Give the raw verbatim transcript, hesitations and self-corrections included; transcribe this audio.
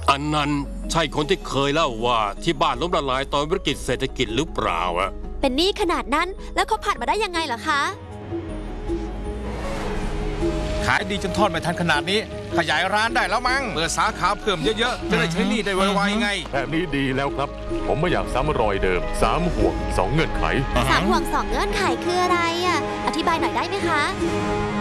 อันนั้นใช่คนที่เคยเล่าว่าที่บ้านล้มละลายตอนวิกฤตเศรษฐกิจหรือเปล่าอะเป็นหนี้ขนาดนั้นแล้วเขาผ่านมาได้ยังไงเหรอคะขายดีจนทอดไม่ทันขนาดนี้ขยายร้านได้แล้วมั้งเปิดสาขาเพิ่มเยอะๆจะได้ใช้หนี้ได้ไวๆไงแบบนี้ดีแล้วครับผมไม่อยากซ้ำรอยเดิมสามห่วงสองเงื่อนไขสามห่วงสองเงื่อนไขคืออะไรอ่ะอธิบายหน่อยได้ไหมคะ